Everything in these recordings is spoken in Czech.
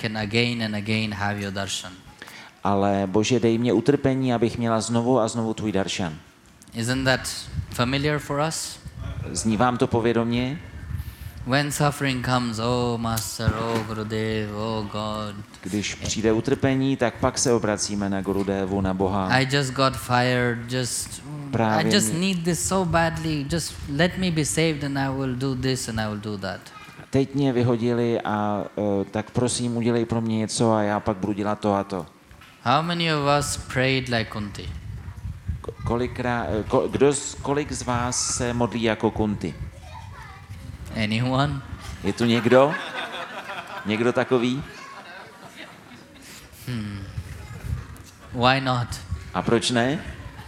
can again and again have your darshan. Ale Bože, dej mě utrpení, abych měla znovu a znovu tvůj daršan. Isn't that familiar for us? Zní vám to povědomě? When suffering comes, oh Master, oh Gurudev, oh God. Když přijde utrpení, tak pak se obracíme na Gurudevu, na Boha. I just got fired, I just need this so badly, just let me be saved and I will do this and I will do that. Teď mě vyhodili a tak prosím, udělej pro mě něco a já pak budu dělat to a to. How many of us prayed like Kunti? Kolik z vás se modlí jako Kunti? Anyone? Je tu někdo? Někdo takový? Why not? A proč ne?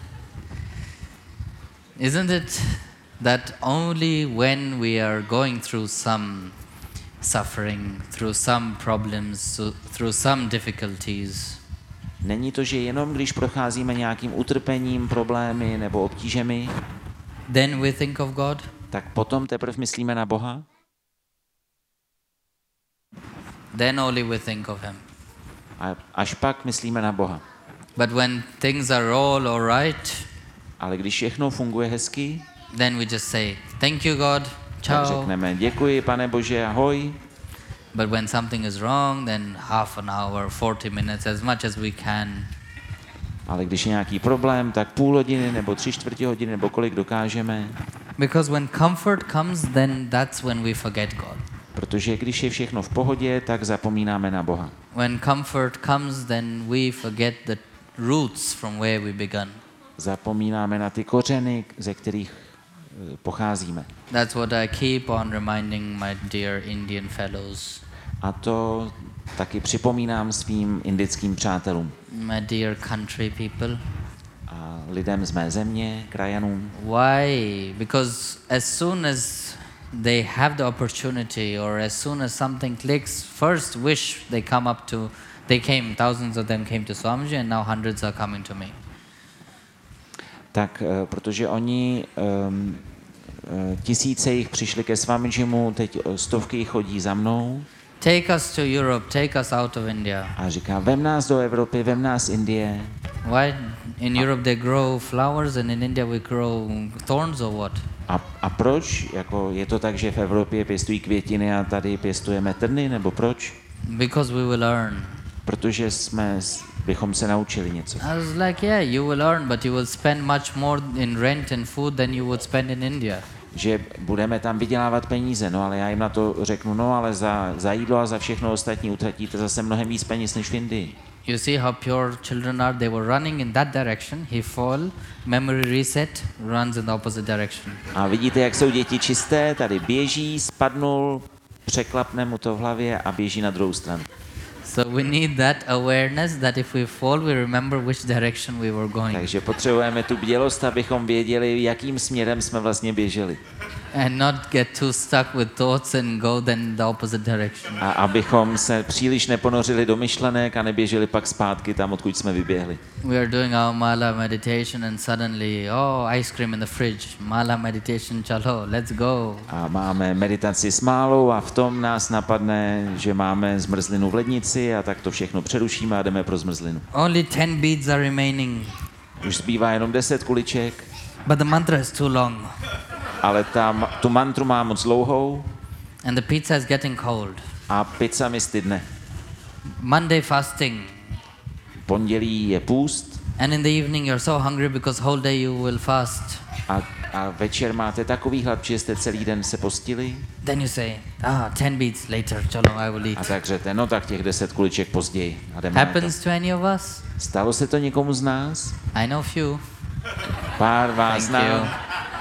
Isn't it that only when we are going through some suffering, through some problems, through some difficulties, Není to, že jenom když procházíme nějakým utrpením, problémy nebo obtížemi, then we think of God? tak potom teprve myslíme na Boha? Then only we think of Him. A až pak myslíme na Boha. But when things are all right, Ale když všechno funguje hezky, then we just say, thank you God, tak ciao. řekneme děkuji, Pane Bože, ahoj. But when something is wrong, then half an hour, 40 minutes, as much as we can. Ale když je nějaký problém, tak půl hodiny nebo 3/4 hodiny nebo kolik dokážeme. Because when comfort comes, then that's when we forget God. Protože když je všechno v pohodě, tak zapomínáme na Boha. When comfort comes, then we forget the roots from where we began. Zapomínáme na ty kořeny, ze kterých pocházíme. That's what I keep on reminding my dear Indian fellows. A to taky připomínám svým indickým přátelům. My dear country people. A lidem z mé země, krajanům. Why? Because as soon as they have the opportunity or as soon as something clicks, first wish thousands of them came to Swamiji and now hundreds are coming to me. Tak protože oni, tisíce jich přišli ke Swamijimu, teď stovky jich chodí za mnou. Take us to Europe, take us out of India. A říká, vem nás do Evropy, vem nás z Indie. Why in Europe they grow flowers and in India we grow thorns or what? A proč? Jako je to tak, že v Evropě pěstují květiny a tady pěstujeme trny, nebo proč? Because we will learn. Protože bychom se naučili něco. I was like, yeah, you will learn, but you will spend much more in rent and food than you would spend in India. Že budeme tam vydělávat peníze, no ale já jim na to řeknu, no ale za jídlo a za všechno ostatní utratíte zase mnohem víc peněz než v Indii. You see how pure children are? They were running in that direction. He fall, memory reset, runs in the opposite direction. A vidíte, jak jsou děti čisté, tady běží, spadnul, překlapne mu to v hlavě a běží na druhou stranu. So we need that awareness that if we fall, we remember which direction we were going. Takže potřebujeme tu bdělost, abychom věděli, jakým směrem jsme vlastně běželi. And not get too stuck with thoughts and go then the opposite direction. A abychom se příliš neponořili do myšlenek a neběželi pak zpátky tam, odkud jsme vyběhli. We are doing our mala meditation and suddenly, ice cream in the fridge. Mala meditation, chalo, let's go. A máme meditaci s málou a v tom nás napadne, že máme zmrzlinu v lednici a tak to všechno přerušíme a jdeme pro zmrzlinu. Only 10 beads are remaining. Už zbývá jenom 10 kuliček. But the mantra is too long. Ale tu mantru má moc dlouhou. And the pizza is getting cold. A pizza mi stydne. Monday fasting. Pondělí je půst. And in the evening you're so hungry because whole day you will fast. A večer máte takový hlad, že jste celý den se postili. Then you say, 10 beats later, chalo, I will eat. A tak řeknete, no tak těch 10 kuliček později. A jdeme Happens na to any of us? Stalo se to někomu z nás? I know few. Pár vás znám.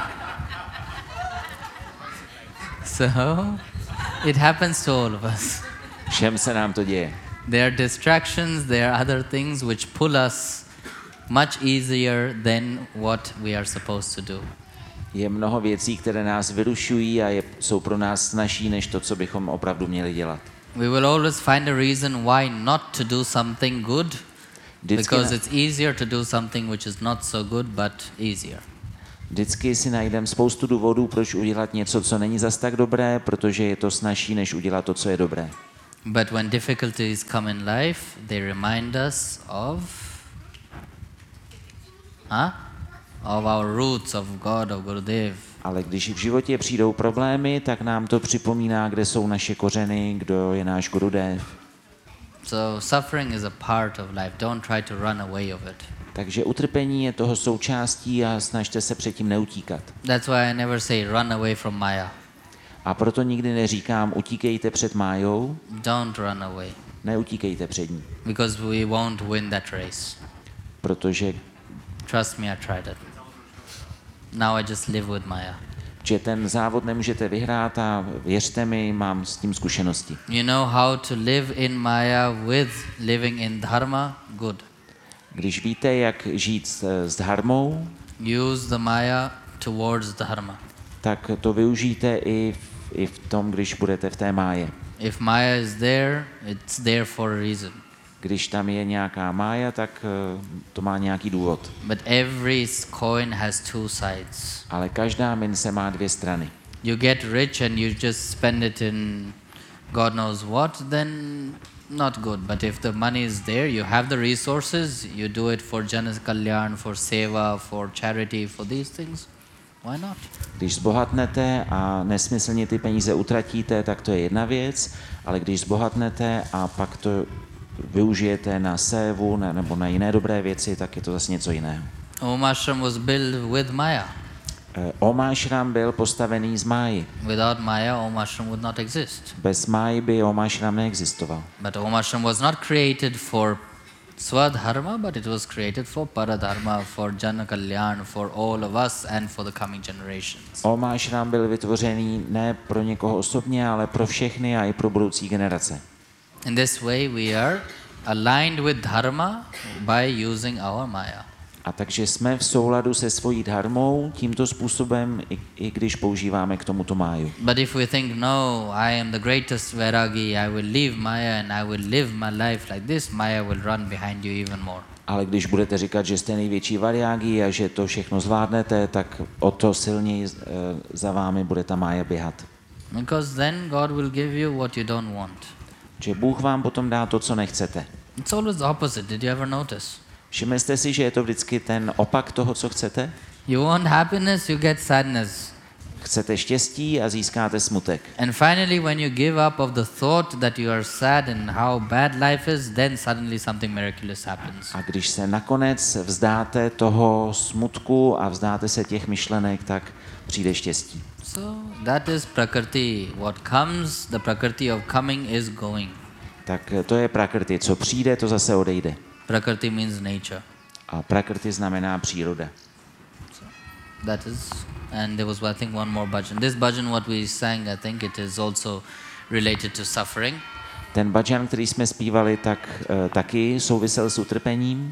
So, it happens to all of us. Všem se nám to děje. There are distractions, there are other things which pull us much easier than what we are supposed to do. Je mnoho věcí, které nás vyrušují a jsou pro nás snazší než to, co bychom opravdu měli dělat. We will always find a reason why not to do something good, because it's easier to do something which is not so good but easier. Vždycky si najdeme spoustu důvodů, proč udělat něco, co není zas tak dobré, protože je to snazší, než udělat to, co je dobré. But when difficulties come in life, they remind us of our roots, of God, of Gurudev. Ale když v životě přijdou problémy, tak nám to připomíná, kde jsou naše kořeny, kdo je náš Gurudev. So suffering is a part of life. Don't try to run away of it. Takže utrpení je toho součástí a snažte se předtím neutíkat. That's why I never say run away from Maya. A proto nikdy neříkám, utíkejte před májou, Don't run away. neutíkejte před ní. Because we won't win that race. Protože Trust me, I tried it. Now I just live with Maya. že ten závod nemůžete vyhrát a věřte mi, mám s tím zkušenosti. You know how to live in Maya with living in Dharma? Good. Když víte, jak žít s dharmou, Use the Maya towards Dharma. tak to využijte i v tom, když budete v té máje. If Maya is there, it's there for a reason. Když tam je nějaká mája, tak to má nějaký důvod. But every coin has two sides. Ale každá mince má dvě strany. You get rich and you just spend it in God knows what, then not good. But if the money is there, you have the resources, you do it for Jana Kalyan, for seva, for charity, for these things, why not? Když zbohatnete a nesmyslně ty peníze utratíte, tak to je jedna věc, ale když zbohatnete a pak to využijete na sévu nebo na jiné dobré věci, tak je to zase něco jiného. Om Ashram was built with Maya. Om Ashram byl postavený z máji. Without Maya, Om Ashram would not exist. Bez máji by Om Ashram neexistoval. But Om Ashram was not created for Swadharma, but it was created for Paradharma, for Jana Kalyan, for all of us and for the coming generations. Om Ashram byl vytvořený ne pro někoho osobně, ale pro všechny a i pro budoucí generace. In this way we are aligned with Dharma by using our Maya. A takže jsme v souladu se svojí dharmou tímto způsobem, i když používáme k tomuto máju. But if we think, no, I am the greatest Vairagi, I will leave Maya and I will live my life like this, Maya will run behind you even more. Ale když budete říkat, že jste největší variági a že to všechno zvládnete, tak o to silněji za vámi bude ta mája běhat. Because then God will give you what you don't want. Že Bůh vám potom dá to, co nechcete. It's always the opposite. Did you ever notice? Všimli jste si, že je to vždycky ten opak toho, co chcete? You want happiness, you get sadness. Chcete štěstí a získáte smutek. And finally, when you give up of the thought that you are sad and how bad life is, then suddenly something miraculous happens. A když se nakonec vzdáte toho smutku a vzdáte se těch myšlenek, tak přijde štěstí. So that is Prakriti. What comes, the Prakriti of coming is going. Tak to je prakrti. Co přijde, to zase odejde. Prakriti means nature. A prakrti znamená příroda. So that is, and there was I think one more bhajan. This bhajan what we sang, I think it is also related to suffering. Ten bhajan, který jsme zpívali, tak taky souvisel s utrpením.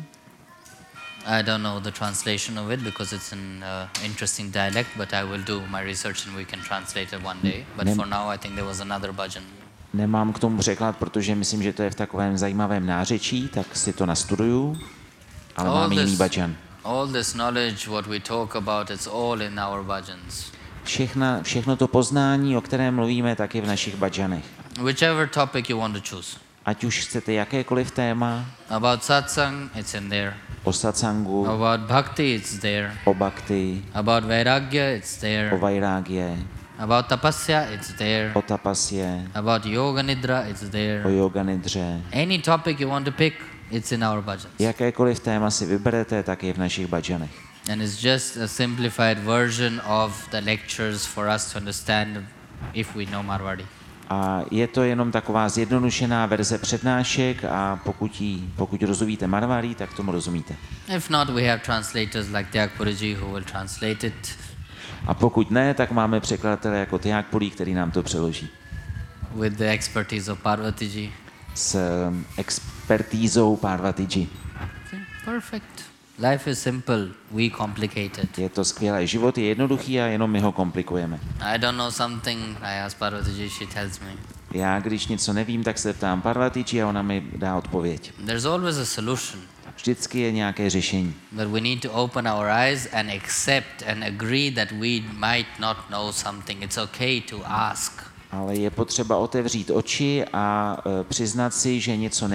I don't know the translation of it because it's an interesting dialect, but I will do my research and we can translate it one day. But for now, I think there was another bhajan. Nemám k tomu překlad, protože myslím, že to je v takovém zajímavém nářečí, tak si to nastuduju, ale mám jiný bhajan. All this knowledge, what we talk about, it's all in our bhajans. Všechno to poznání, o kterém mluvíme, tak je v našich bhajanech. Whichever topic you want to choose. Ať už chcete jakékoliv téma. About satsang, it's in there. O satsangu. About bhakti, it's there. O bhakti. About vairagya, it's there. O vairagye. About tapasya, it's there. O tapasye. About yoga nidra, it's there. O yoga nidře. Any topic you want to pick, it's in our bhajans. Jakékoliv téma si vyberete, tak je v našich bhajanech. And it's just a simplified version of the lectures for us to understand if we know Marwadi. A je to jenom taková zjednodušená verze přednášek a pokud rozumíte Marwari, tak tomu rozumíte. If not, we have translators like Tyagpuriji who will translate it. A pokud ne, tak máme překladatele jako Tyagpuri, který nám to přeloží. With the expertise of Parvatiji. S expertízou Parvatiji. Perfect. Life is simple, we complicate it. Je to skvělé. Život je jednoduchý a jenom my ho komplikujeme. I don't know something, I ask Parvatiji, she tells me. Já, když něco nevím, tak se ptám Parvatiji a ona mi dá odpověď. There's always a solution. Vždycky je nějaké řešení. But we need to open our eyes and accept and agree that we might not know something. It's okay to ask. Ale je potřeba otevřít oči a přiznat si, že něco